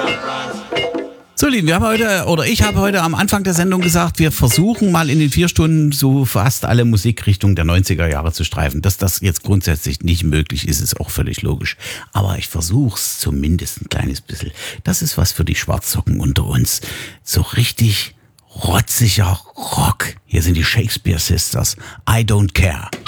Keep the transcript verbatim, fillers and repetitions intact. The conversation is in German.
So, Lieben, wir haben heute, oder ich habe heute am Anfang der Sendung gesagt, wir versuchen mal in den vier Stunden so fast alle Musikrichtungen der neunziger Jahre zu streifen. Dass das jetzt grundsätzlich nicht möglich ist, ist auch völlig logisch. Aber ich versuch's zumindest ein kleines bisschen. Das ist was für die Schwarzsocken unter uns. So richtig rotziger Rock. Hier sind die Shakespeare Sisters. I don't care.